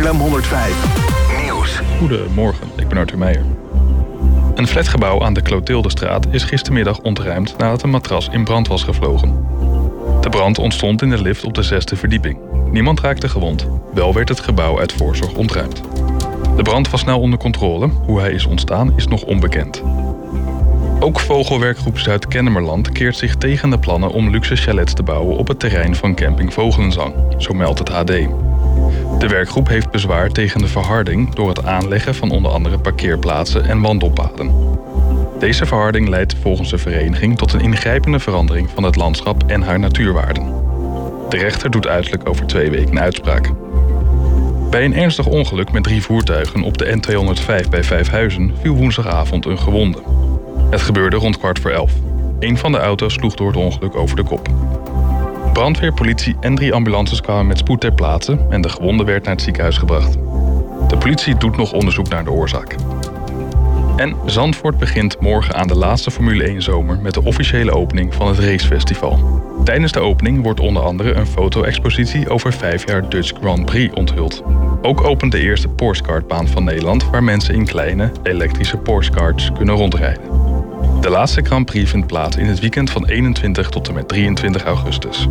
Haarlem 105 Nieuws. Goedemorgen, ik ben Arthur Meijer. Een flatgebouw aan de Clotildestraat is gistermiddag ontruimd nadat een matras in brand was gevlogen. De brand ontstond in de lift op de 6e verdieping. Niemand raakte gewond, wel werd het gebouw uit voorzorg ontruimd. De brand was snel onder controle, hoe hij is ontstaan is nog onbekend. Ook Vogelwerkgroep Zuid-Kennemerland keert zich tegen de plannen om luxe chalets te bouwen op het terrein van camping Vogelenzang, zo meldt het AD. De werkgroep heeft bezwaar tegen de verharding door het aanleggen van onder andere parkeerplaatsen en wandelpaden. Deze verharding leidt volgens de vereniging tot een ingrijpende verandering van het landschap en haar natuurwaarden. De rechter doet uiterlijk over 2 weken uitspraak. Bij een ernstig ongeluk met 3 voertuigen op de N205 bij Vijfhuizen viel woensdagavond een gewonde. Het gebeurde rond 11:15. Een van de auto's sloeg door het ongeluk over de kop. Brandweer, politie en 3 ambulances kwamen met spoed ter plaatse en de gewonde werd naar het ziekenhuis gebracht. De politie doet nog onderzoek naar de oorzaak. En Zandvoort begint morgen aan de laatste Formule 1 zomer met de officiële opening van het racefestival. Tijdens de opening wordt onder andere een foto-expositie over 5 jaar Dutch Grand Prix onthuld. Ook opent de eerste Porsche-kartbaan van Nederland waar mensen in kleine, elektrische Porsche-karts kunnen rondrijden. De laatste Grand Prix vindt plaats in het weekend van 21 tot en met 23 augustus.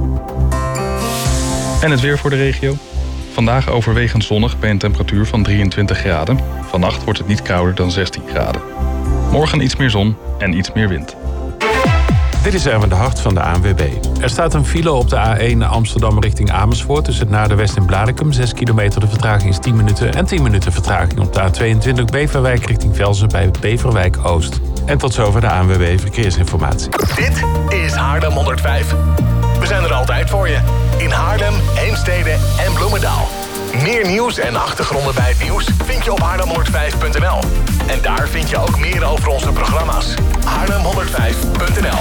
En het weer voor de regio. Vandaag overwegend zonnig bij een temperatuur van 23 graden. Vannacht wordt het niet kouder dan 16 graden. Morgen iets meer zon en iets meer wind. Dit is Erwin de Hart van de ANWB. Er staat een file op de A1 Amsterdam richting Amersfoort. Tussen het Naarden-West en Blaricum. 6 kilometer, de vertraging is 10 minuten. En 10 minuten vertraging op de A22 Beverwijk richting Velzen bij Beverwijk Oost. En tot zover de ANWB Verkeersinformatie. Dit is Haarlem 105. We zijn er altijd voor je. In Haarlem, Heemstede en Bloemendaal. Meer nieuws en achtergronden bij het nieuws vind je op haarlem105.nl. En daar vind je ook meer over onze programma's. Haarlem105.nl